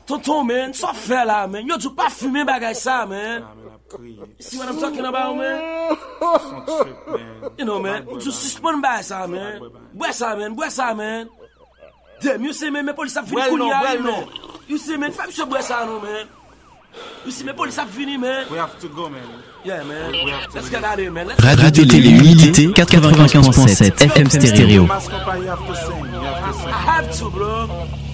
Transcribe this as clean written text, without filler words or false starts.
Tonton, man, ça fait là, man. Yo, tu pas fumer bagay ça, man. See what I'm talking about, man? You know, man. Tu suspend by ça, man. Bois ça, man. Damn, you see, man, mes police have fini kounya, man. You see, man, fais bois ça, no, man. You see, mes police have fini, man. We have to go, man. Yeah, man. Let's get out of here, man. Radio Télé Unité 95.7 FM stéréo. I have to, bro.